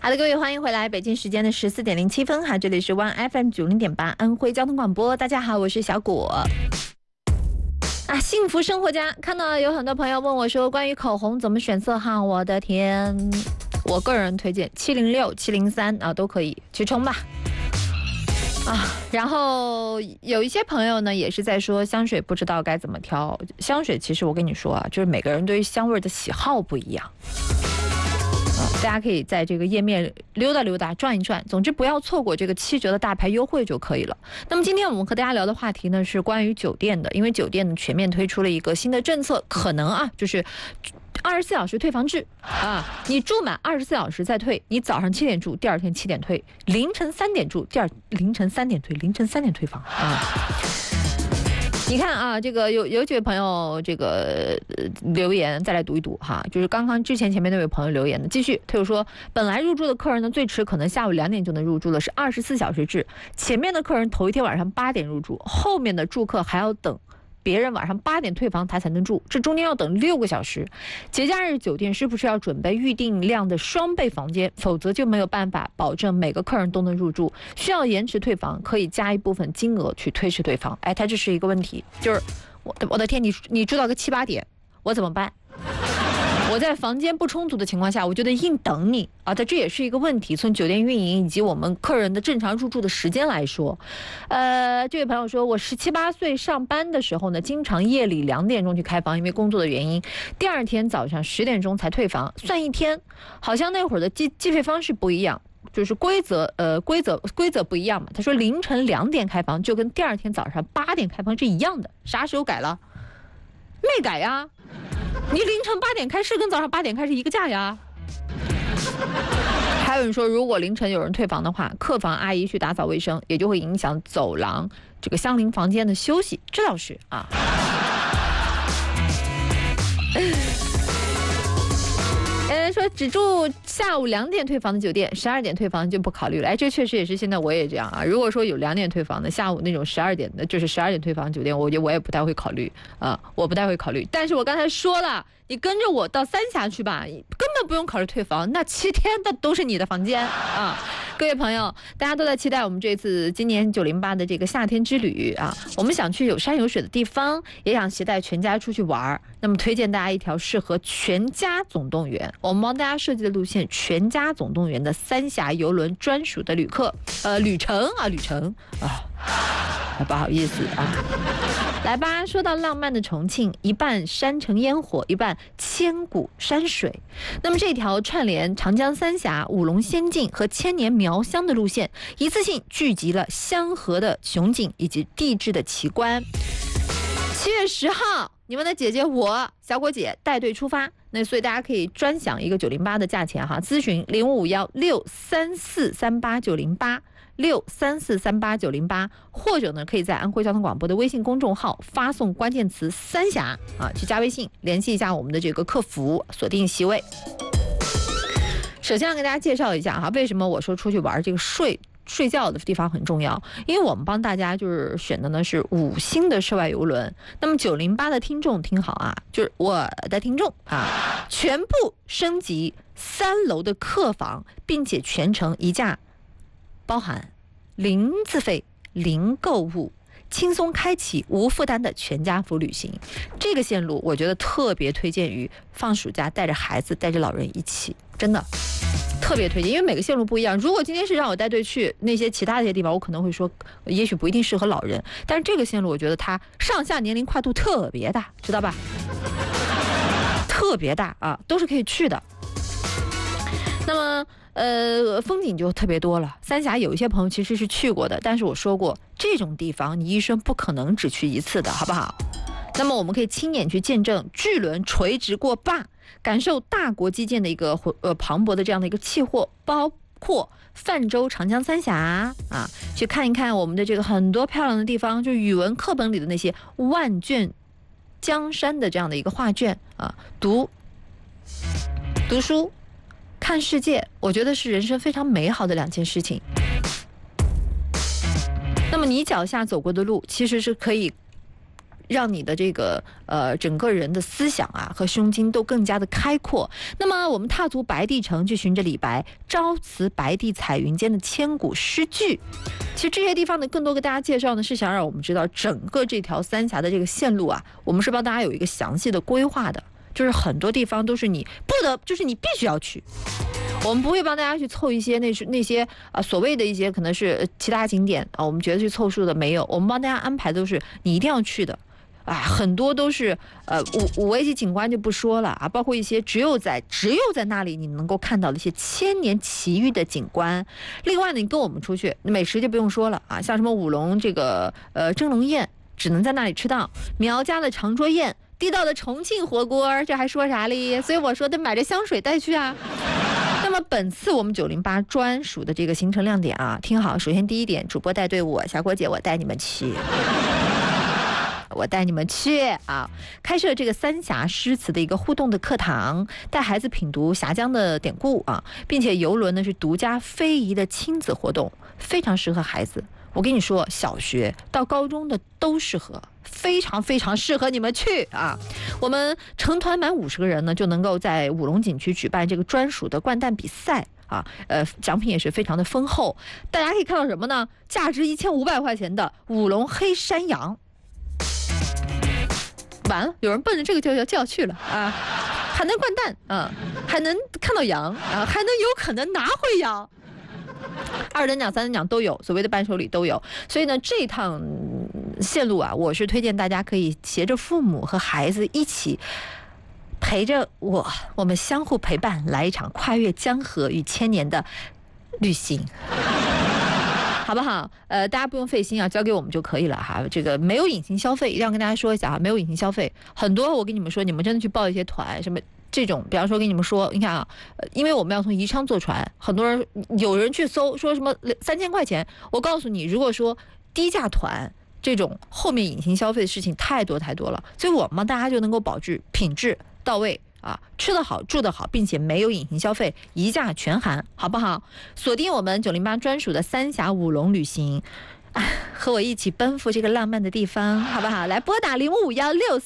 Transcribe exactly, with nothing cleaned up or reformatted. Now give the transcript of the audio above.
好的，各位欢迎回来，北京时间的十四点零七分哈，这里是 One F M 九零点八安徽交通广播，大家好，我是小果。啊，幸福生活家，看到有很多朋友问我说，关于口红怎么选色哈，我的天，我个人推荐七零六、七零三啊，都可以去冲吧。啊，然后有一些朋友呢也是在说香水不知道该怎么挑。香水其实我跟你说啊，就是每个人对于香味的喜好不一样。啊，大家可以在这个页面溜达溜达、转一转，总之不要错过这个七折的大牌优惠就可以了。那么今天我们和大家聊的话题呢是关于酒店的，因为酒店呢全面推出了一个新的政策，可能啊就是二十四小时退房制啊，你住满二十四小时再退，你早上七点住，第二天七点退；凌晨三点住，第二凌晨三点退，凌晨三点退房啊。你看啊，这个有有几位朋友这个、呃、留言，再来读一读哈，就是刚刚之前前面那位朋友留言的，继续他就说，本来入住的客人呢最迟可能下午两点就能入住了，是二十四小时制，前面的客人头一天晚上八点入住，后面的住客还要等别人晚上八点退房他才能住，这中间要等六个小时。节假日酒店是不是要准备预定量的双倍房间，否则就没有办法保证每个客人都能入住，需要延迟退房，可以加一部分金额去推迟退房。哎，它这是一个问题，就是我的我的天，你你住到个七八点，我怎么办？我在房间不充足的情况下，我就得硬等你啊！这也是一个问题。从酒店运营以及我们客人的正常入住的时间来说，呃，这位朋友说，我十七八岁上班的时候呢，经常夜里两点钟去开房，因为工作的原因，第二天早上十点钟才退房，算一天，好像那会儿的计计费方式不一样。就是规则，呃，规则规则不一样嘛。他说凌晨两点开房就跟第二天早上八点开房是一样的，啥时候改了？没改呀。你凌晨八点开是跟早上八点开是一个价呀。还有人说，如果凌晨有人退房的话，客房阿姨去打扫卫生，也就会影响走廊这个相邻房间的休息，这倒是啊。呃，说只住下午两点退房的酒店，十二点退房就不考虑了。哎，这确实也是现在我也这样啊。如果说有两点退房的，下午那种十二点的，就是十二点退房酒店，我觉得我也不太会考虑啊，我不太会考虑。但是我刚才说了，你跟着我到三峡去吧，根本不用考虑退房，那七天的都是你的房间啊。各位朋友，大家都在期待我们这次今年九零八的这个夏天之旅啊，我们想去有山有水的地方，也想期待全家出去玩。那么推荐大家一条适合全家总动员，我们帮大家设计的路线，全家总动员的三峡邮轮专属的旅客呃旅程啊旅程啊。不好意思啊，来吧。说到浪漫的重庆，一半山城烟火，一半千古山水。那么这条串联长江三峡、五龙仙境和千年苗乡的路线，一次性聚集了香河的雄景以及地质的奇观。七月十号，你们的姐姐我小果姐带队出发，那所以大家可以专享一个九零八的价钱哈，咨询零五幺六三四三八九零八。六三四三八九零八，或者呢，可以在安徽交通广播的微信公众号发送关键词“三峡”啊，去加微信联系一下我们的这个客服，锁定席位。首先要跟大家介绍一下哈，为什么我说出去玩这个睡睡觉的地方很重要？因为我们帮大家就是选的呢是五星的涉外邮轮。那么九零八的听众听好啊，就是我的听众啊，全部升级三楼的客房，并且全程一价。包含零自费、零购物，轻松开启无负担的全家福旅行。这个线路我觉得特别推荐于放暑假带着孩子、带着老人一起，真的特别推荐。因为每个线路不一样，如果今天是让我带队去那些其他的一些地方，我可能会说也许不一定适合老人，但是这个线路我觉得它上下年龄跨度特别大，知道吧？特别大啊，都是可以去的。那么呃，风景就特别多了。三峡有一些朋友其实是去过的，但是我说过，这种地方你一生不可能只去一次的，好不好？那么我们可以亲眼去见证巨轮垂直过坝，感受大国基建的一个呃磅礴的这样的一个气候，包括泛舟长江三峡啊，去看一看我们的这个很多漂亮的地方，就语文课本里的那些万卷江山的这样的一个画卷啊，读读书。看世界，我觉得是人生非常美好的两件事情。那么你脚下走过的路，其实是可以让你的这个呃整个人的思想啊和胸襟都更加的开阔。那么我们踏足白帝城，去寻着李白朝辞白帝彩云间的千古诗句。其实这些地方呢，更多给大家介绍呢，是想让我们知道整个这条三峡的这个线路啊，我们是帮大家有一个详细的规划的，就是很多地方都是你不得，就是你必须要去。我们不会帮大家去凑一些那是那些啊所谓的一些可能是其他景点啊，我们觉得去凑数的没有，我们帮大家安排都是你一定要去的。啊，很多都是呃五五 A 级景观就不说了啊，包括一些只有在只有在那里你能够看到的一些千年奇遇的景观。另外呢，你跟我们出去美食就不用说了啊，像什么五龙这个呃蒸笼宴只能在那里吃到，苗家的长桌宴，地道的重庆火锅，这还说啥哩？所以我说得买着香水带去啊。那么本次我们九零八专属的这个行程亮点啊，听好，首先第一点，主播带队伍，小郭姐我带你们去。我带你们去啊！开设这个三峡诗词的一个互动的课堂，带孩子品读峡江的典故啊，并且游轮呢是独家非遗的亲子活动，非常适合孩子。我跟你说，小学到高中的都适合，非常非常适合你们去啊！我们成团满五十个人呢，就能够在五龙景区举办这个专属的掼蛋比赛。啊，呃，奖品也是非常的丰厚，大家可以看到什么呢？价值一千五百块钱的五龙黑山羊。完了，有人奔着这个就要就要去了啊，还能掼蛋啊，还能看到羊啊，还能有可能拿回羊，二等奖、三等奖都有，所谓的伴手礼都有。所以呢，这趟线路啊，我是推荐大家可以携着父母和孩子一起。陪着我，我们相互陪伴，来一场跨越江河与千年的旅行，好不好？呃，大家不用费心啊，交给我们就可以了哈。这个没有隐形消费，一定要跟大家说一下哈，没有隐形消费。很多我跟你们说，你们真的去报一些团，什么这种，比方说跟你们说，你看啊，呃，因为我们要从宜昌坐船，很多人有人去搜说什么三千块钱，我告诉你，如果说低价团。这种后面隐形消费的事情太多太多了，所以我们大家就能够保质品质到位啊，吃得好住得好，并且没有隐形消费，一价全含，好不好？锁定我们九零八专属的三峡五龙旅行，和我一起奔赴这个浪漫的地方，好不好？来拨打零五五幺六。